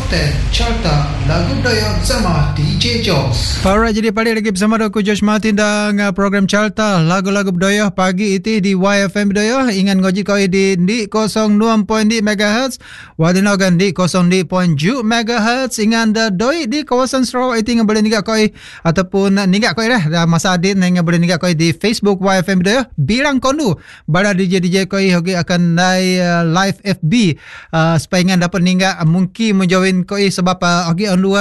Top 10 Carta Lagu Budaya bersama DJ Josh. Alright, jadi balik lagi bersama aku Josh Martin dan program Carta Lagu-Lagu Budaya pagi itu di YFM Budaya. Ingat ngoji kau di 06.2 MHz, Wadinogan di 0.7 MHz. Ingat doi di kawasan Sarawak itu yang boleh ningkat kau ataupun ningkat kau dah masa adin yang boleh ningkat kau di Facebook YFM Budaya. Bilang kondu bara DJ kau akan naik live FB supaya ingat dapat ningkat mungkin menjoin kau sebab ogi anu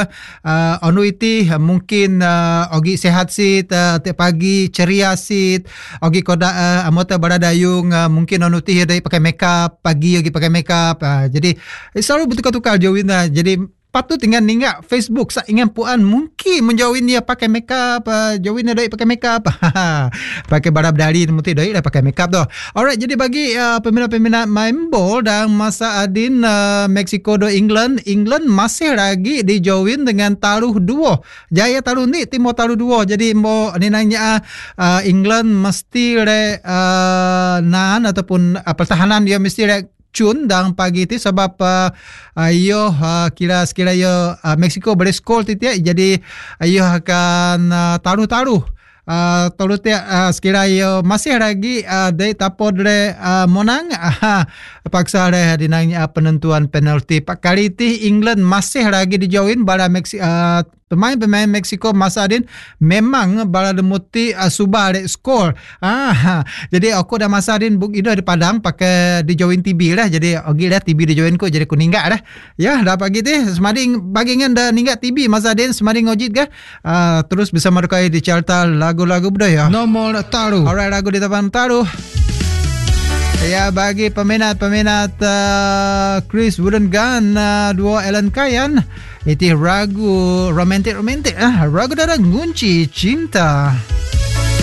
itu mungkin ogi sehat sit tiap pagi ceria sit ogi koda amota baradayung mungkin anu ti dari pakai makeup pagi ogi pakai makeup jadi selalu bertukar-tukar join jadi patut tinggal ninggak Facebook ingat puan mungkin menjauhin dia pakai makeup jauhin dia doi pakai makeup pakai barang dari mesti doi lah pakai makeup tu. Alright, jadi bagi peminat-peminat main bol dan masa adin Mexico do England masih lagi dijauhin dengan taruh 2 jaya taruh ni Timur taruh 2 jadi mau ni nanya England mesti nahan ataupun pertahanan dia mesti cun dan pagi itu sebab kira-kira Mexico boleh skor titik jadi akan taruh sekiranya masih lagi dari tapod menang paksa dinanya penentuan penalti kali itu England masih lagi dijauhin bala pemain Mexico masa adin memang bala demuti subah skor jadi aku dah masa adin buk itu di Padang pakai dijauhin TV lah jadi ogi dah TV dijauhin ko jadi ku ninggat dah ya dah pagi tu semading bagingan dah ninggat TV masa adin semading ngojit ke terus bisa merukai di Carta Lagu-Lagu Budaya nomor taruh. Alright, lagu di depan taruh ya bagi peminat Chris Wooden-Gunn duo Alan Kayan itu ragu romantik ragu darah ngunci cinta.